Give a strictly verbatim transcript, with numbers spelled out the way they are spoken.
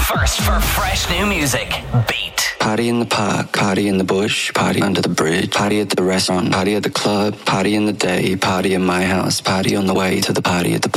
first for fresh new music. Beat. Party in the park, party in the bush, party under the bridge, party at the restaurant, party at the club, party in the day, party in my house, party on the way to the party at the